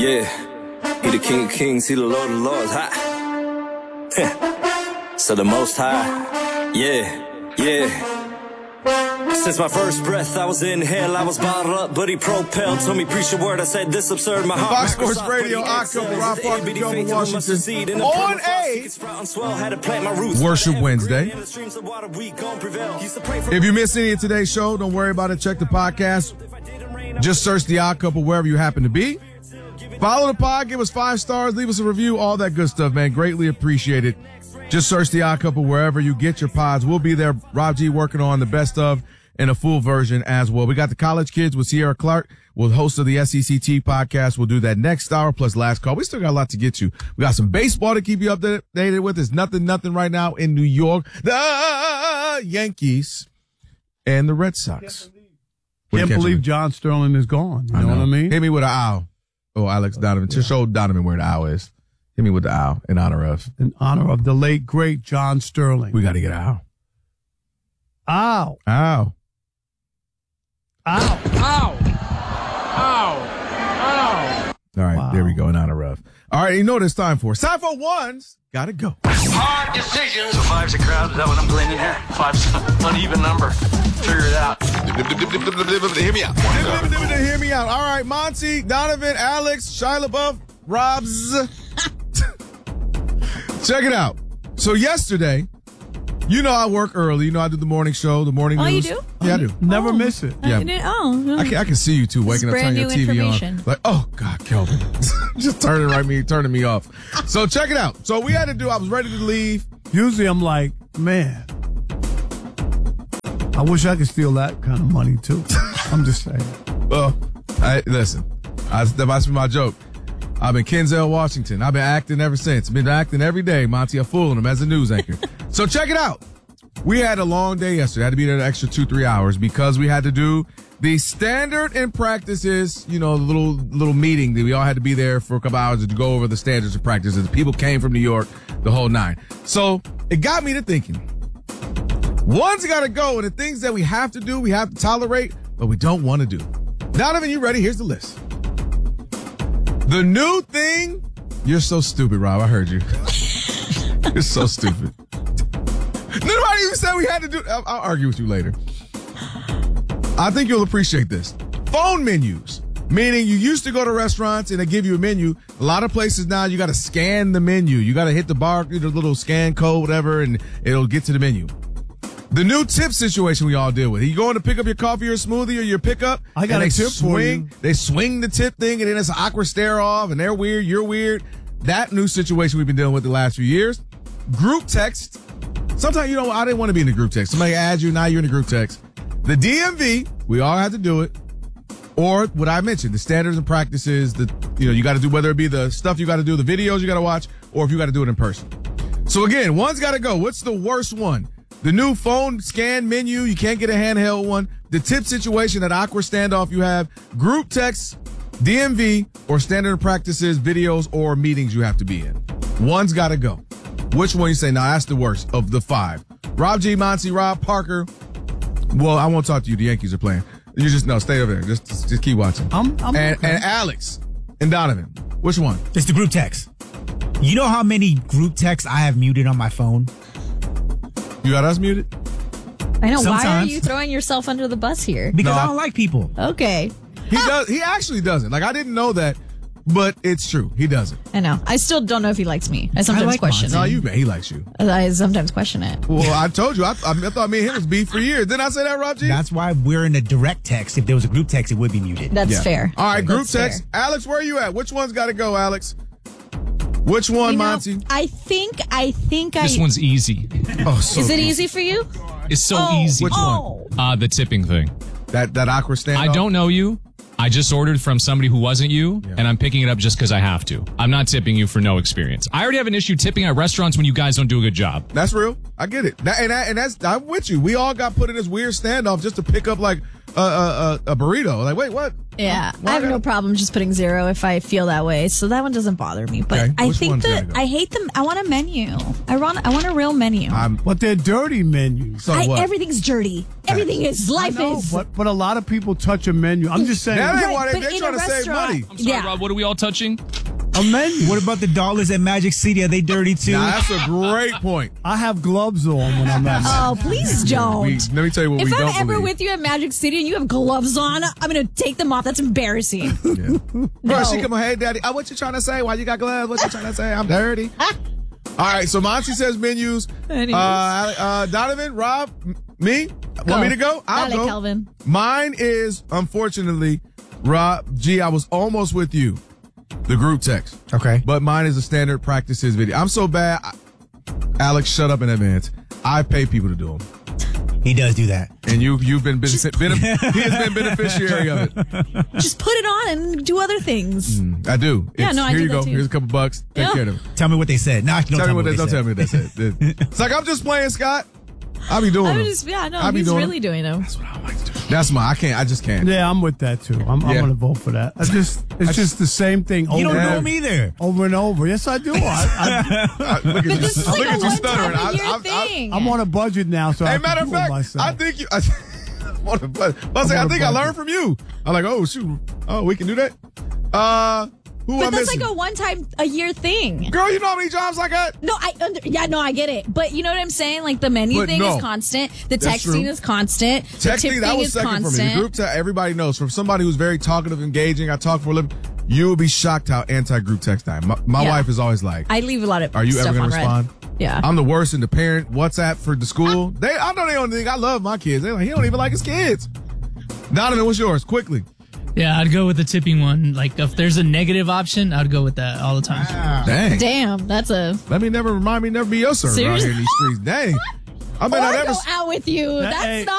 Yeah, he the King of Kings, he the Lord of Lords, ha. So the Most High, yeah. Since my first breath, I was in hell, I was bottled up, but he propelled. Told me, preach your word, I said, this absurd, my heart. Fox Sports Radio, October, Rob Parker, Joe Washington, on a Worship Wednesday. If you missed any of today's show, don't worry about it. Check the podcast. Just search The Odd Couple wherever you happen to be. Follow the pod, give us 5 stars, leave us a review, all that good stuff, man. Greatly appreciate it. Just search The Odd Couple wherever you get your pods. We'll be there. Rob G working on the best of and a full version as well. We got the College Kids with Sierra Clark. We'll host of the SECT podcast. We'll do that next hour plus last call. We still got a lot to get to. We got some baseball to keep you updated with. There's nothing right now in New York. The Yankees and the Red Sox. Can't believe John Sterling is gone. You know what I mean? Hit me with an owl. Oh, Alex Donovan. To show Donovan where the owl is. Hit me with the owl in honor of the late, great John Sterling. We got to get an owl. Ow. Ow. Ow. Ow. Ow. Ow. All right, There we go, in honor of. All right, you know what it's time for. It's time for ones. Got to go. Hard decisions. So 5's a crowd. Is that what I'm gleaning here? 5's an uneven number. Figure it out. Hear me out. Hear me out. All right, Monty, Donovan, Alex, Shia LaBeouf, Robs. Check it out. So yesterday, you know I work early. You know I do the morning show, the morning news. Oh, you do? Yeah, I do. Never miss it. Yeah. I can see you two waking up, turning your TV on. Like, oh, God, Kelvin. Just turning me off. So check it out. So I was ready to leave. Usually I'm like, man, I wish I could steal that kind of money, too. I'm just saying. Well, listen, that's my joke. I've been Kenzel Washington. I've been acting ever since. Been acting every day. Monty, I'm fooling him as a news anchor. So check it out. We had a long day yesterday. I had to be there an extra 2-3 hours because we had to do the standard and practices, the little meeting that we all had to be there for a couple hours to go over the standards and practices. People came from New York, the whole 9. So it got me to thinking. One's got to go, and the things that we have to do, we have to tolerate, but we don't want to do. Donovan, you ready? Here's the list. The new thing, you're so stupid, Rob. I heard you. You're so stupid. Nobody even said we had to do it. I'll argue with you later. I think you'll appreciate this. Phone menus, meaning you used to go to restaurants and they give you a menu. A lot of places now you got to scan the menu. You got to hit the bar, the little scan code, whatever, and it'll get to the menu. The new tip situation we all deal with. You going to pick up your coffee or smoothie or your pickup? I got a tip for you. They swing the tip thing, and then it's an awkward stare off, and they're weird, you're weird. That new situation we've been dealing with the last few years. Group text. Sometimes, I didn't want to be in the group text. Somebody adds you, now you're in the group text. The DMV, we all have to do it. Or what I mentioned, the standards and practices, you got to do, whether it be the stuff you got to do, the videos you got to watch, or if you got to do it in person. So again, one's got to go. What's the worst one? The new phone scan menu, you can't get a handheld one. The tip situation, that awkward standoff you have. Group text, DMV, or standard practices, videos, or meetings you have to be in. One's got to go. Which one you say, nah, that's the worst of the 5? Rob G, Monty, Rob, Parker. Well, I won't talk to you. The Yankees are playing. You stay over there. Just keep watching. I'm okay. And Alex and Donovan, which one? It's the group text. You know how many group texts I have muted on my phone? You got us muted? I know. Sometimes. Why are you throwing yourself under the bus here? Because I don't like people. Okay. He does. He actually doesn't. Like, I didn't know that, but it's true. He doesn't. I know. I still don't know if he likes me. I sometimes question it. No, he likes you. I sometimes question it. Well, I told you. I thought me and him was beef for years. Didn't I say that, Rob G? That's why we're in a direct text. If there was a group text, it would be muted. That's fair. All right, group That's text. fair. Alex, where are you at? Which one's got to go, Alex? Which one, Monty? I think This one's easy. Oh, so Is it easy for you? It's so easy. Which one? The tipping thing. That awkward standoff? I don't know you. I just ordered from somebody who wasn't you, and I'm picking it up just because I have to. I'm not tipping you for no experience. I already have an issue tipping at restaurants when you guys don't do a good job. That's real. I get it. I'm with you. We all got put in this weird standoff just to pick up like a burrito. Like, wait, what? Yeah, I have no problem just putting 0 if I feel that way. So that one doesn't bother me. But Okay, I which think one's that gotta go? I hate them. I want a menu. I want a real menu. But they're dirty menus. So what? Everything's dirty. Everything is. Life No, is. but a lot of people touch a menu. I'm just saying. That ain't Right, why but they're in trying a to save restaurant- money. I'm sorry, Yeah. Rob. What are we all touching? A menu. What about the dollars at Magic City? Are they dirty too? Nah, that's a great point. I have gloves on when I'm at. Oh, please don't. Let me tell you what If we I'm don't ever believe. with you at Magic City and you have gloves on, I'm going to take them off. That's embarrassing. Bro, she come on, hey, daddy. What you trying to say? Why you got gloves? What you trying to say? I'm dirty. All right, so Monty says menus. Anyways. Donovan, Rob, me? Want me to go? I'll Dale, go. Kelvin. Mine is, unfortunately, Rob, G, I was almost with you. The group text. Okay. But mine is a standard practices video. I'm so bad. Alex, shut up in advance. I pay people to do them. He does do that. And you've been he has been beneficiary of it. Just put it on and do other things. I do. Yeah, no, I here do you that go. too. Here's a couple bucks. Take Yeah. care of them. Tell me what they said. Nah, don't tell me what they Don't said. tell me what they said. It's like, I'm just playing, Scott. I'll be doing them. He's doing really doing them. That's what I like to do. That's I just can't. Yeah, I'm with that too. I'm Yeah. going to vote for that. It's just the same thing over You don't and know over. him either. Over and over. Yes, I do. Look at But you. this is like Look a at you stuttering. one-time-a-year thing. I'm on a budget now, so I Hey, have matter to of do it fact, myself. I think you. I think I learned from you. I'm like, oh shoot, we can do that. Who But am I that's missing? like a one-time-a-year thing. Girl, you know how many jobs I got? No, I get it. But you know what I'm saying? Like the menu But thing no. is constant. The That's texting true. is constant. The tip Texting, that thing was is second constant. for me. The group text, everybody knows. From somebody who's very talkative, engaging, I talk for a living, you will be shocked how anti-group text I am. My Yeah. wife is always like, I leave a lot of are you stuff ever going on to red. respond? Yeah. I'm the worst in the parent WhatsApp for the school. I know they don't think I love my kids. They're like, he don't even like his kids. Donovan, what's yours? Quickly. Yeah, I'd go with the tipping one. Like, if there's a negative option, I'd go with that all the time. Dang. Damn, that's a. Let me never be your server out here in these streets. Dang. I may Or not ever. go out with you. That's Hey. not.